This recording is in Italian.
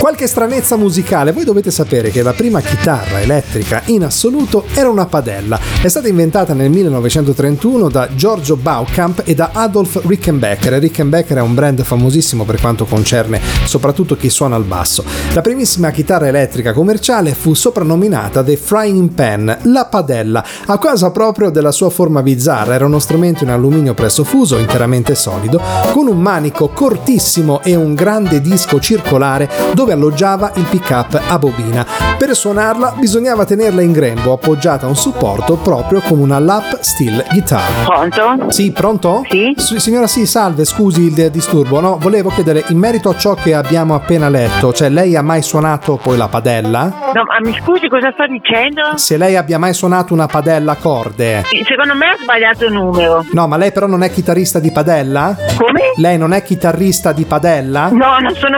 Qualche stranezza musicale: voi dovete sapere che la prima chitarra elettrica in assoluto era una padella. È stata inventata nel 1931 da Giorgio Baukamp e da Adolf Rickenbacker. Rickenbacker è un brand famosissimo per quanto concerne soprattutto chi suona al basso. La primissima chitarra elettrica commerciale fu soprannominata The Frying Pan, la padella, a causa proprio della sua forma bizzarra. Era uno strumento in alluminio presso fuso, interamente solido, con un manico cortissimo e un grande disco circolare dove alloggiava il pick-up a bobina. Per suonarla bisognava tenerla in grembo, appoggiata a un supporto proprio come una lap steel guitar. Pronto? Sì, pronto? Sì. Signora, sì, salve, scusi il disturbo. No, volevo chiedere, in merito a ciò che abbiamo appena letto, cioè lei ha mai suonato poi la padella? No, ma mi scusi, cosa sta dicendo? Se lei abbia mai suonato una padella a corde. Secondo me ha sbagliato il numero. No, ma lei però non è chitarrista di padella? Come? Lei non è chitarrista di padella? No, non sono